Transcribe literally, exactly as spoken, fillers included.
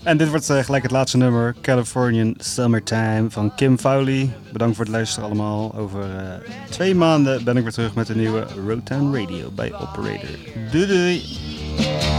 En dit wordt uh, gelijk het laatste nummer, Californian Summertime van Kim Fowley. Bedankt voor het luisteren allemaal. Over uh, twee maanden ben ik weer terug met een nieuwe Roadtown Radio bij Operator. Doei doei!